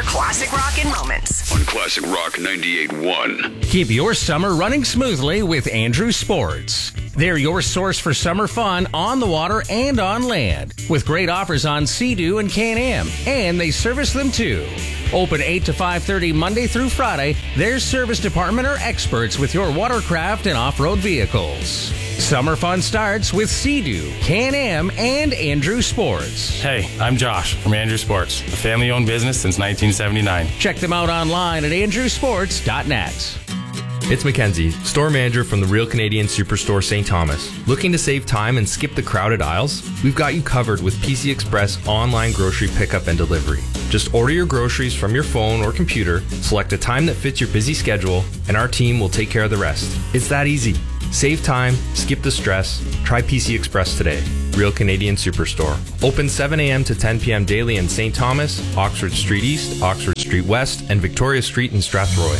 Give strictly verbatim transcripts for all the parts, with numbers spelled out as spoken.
classic rock in moments. On Classic Rock ninety-eight point one. Keep your summer running smoothly with Andrew Sports. They're your source for summer fun on the water and on land, with great offers on Sea-Doo and Can-Am, and they service them too. Open eight to five thirty Monday through Friday, their service department are experts with your watercraft and off-road vehicles. Summer fun starts with Sea-Doo, Can-Am, and Andrew Sports. Hey, I'm Josh from Andrew Sports, a family-owned business since nineteen seventy-nine. Check them out online at andrew sports dot net. It's Mackenzie, store manager from the Real Canadian Superstore Saint Thomas. Looking to save time and skip the crowded aisles? We've got you covered with P C Express online grocery pickup and delivery. Just order your groceries from your phone or computer, select a time that fits your busy schedule, and our team will take care of the rest. It's that easy. Save time, skip the stress. Try P C Express today. Real Canadian Superstore. Open seven a.m. to ten p.m. daily in Saint Thomas, Oxford Street East, Oxford Street West, and Victoria Street in Strathroy.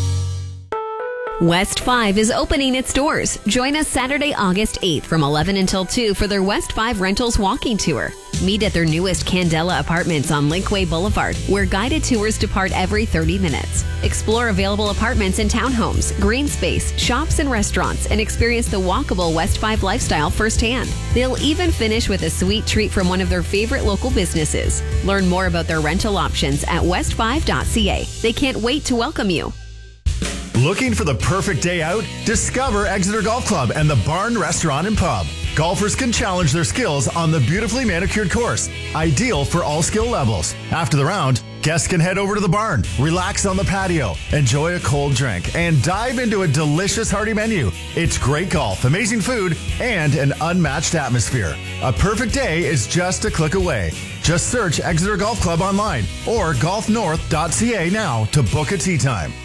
West five is opening its doors. Join us Saturday, August eighth from eleven until two for their West five Rentals walking tour. Meet at their newest Candela Apartments on Linkway Boulevard, where guided tours depart every thirty minutes. Explore available apartments and townhomes, green space, shops, and restaurants, and experience the walkable West five lifestyle firsthand. They'll even finish with a sweet treat from one of their favorite local businesses. Learn more about their rental options at west five dot c a. They can't wait to welcome you. Looking for the perfect day out? Discover Exeter Golf Club and the Barn Restaurant and Pub. Golfers can challenge their skills on the beautifully manicured course, ideal for all skill levels. After the round, guests can head over to the barn, relax on the patio, enjoy a cold drink, and dive into a delicious hearty menu. It's great golf, amazing food, and an unmatched atmosphere. A perfect day is just a click away. Just search Exeter Golf Club online or golf north dot c a now to book a tee time.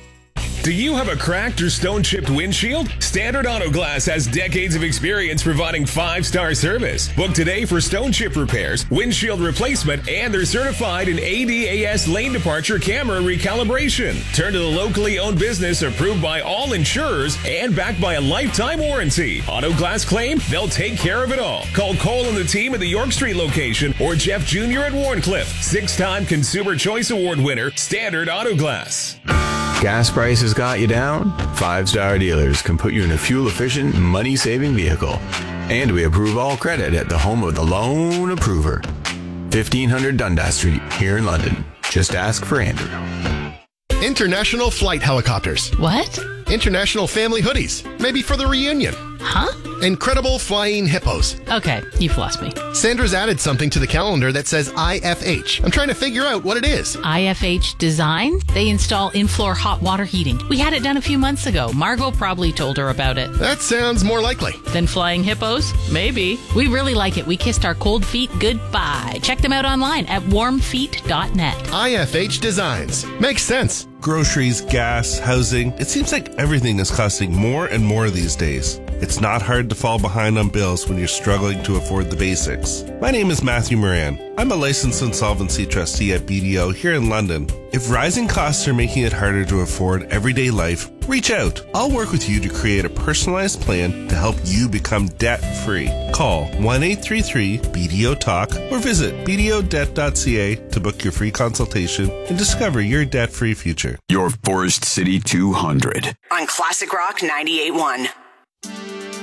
Do you have a cracked or stone-chipped windshield? Standard Auto Glass has decades of experience providing five-star service. Book today for stone chip repairs, windshield replacement, and they're certified in A D A S lane departure camera recalibration. Turn to the locally owned business approved by all insurers and backed by a lifetime warranty. Auto Glass claim, they'll take care of it all. Call Cole and the team at the York Street location or Jeff Junior at Warncliffe. Six-time Consumer Choice Award winner, Standard Auto Glass. Gas prices got you down? Five Star Dealers can put you in a fuel-efficient, money-saving vehicle. And we approve all credit at the home of the Loan Approver. fifteen hundred Dundas Street, here in London. Just ask for Andrew. International Flight Helicopters. What? International Family Hoodies. Maybe for the reunion. Huh? Incredible Flying Hippos. Okay, you've lost me. Sandra's added something to the calendar that says I F H. I'm trying to figure out what it is. I F H Design? They install in-floor hot water heating. We had it done a few months ago. Margot probably told her about it. That sounds more likely. Than flying hippos? Maybe. We really like it. We kissed our cold feet goodbye. Check them out online at warm feet dot net. I F H Designs. Makes sense. Groceries, gas, housing. It seems like everything is costing more and more these days. It's not hard to fall behind on bills when you're struggling to afford the basics. My name is Matthew Moran. I'm a licensed insolvency trustee at B D O here in London. If rising costs are making it harder to afford everyday life, reach out. I'll work with you to create a personalized plan to help you become debt-free. Call one eight three three B D O talk or visit b d o debt dot c a to book your free consultation and discover your debt-free future. Your Forest City two hundred. On Classic Rock ninety-eight point one.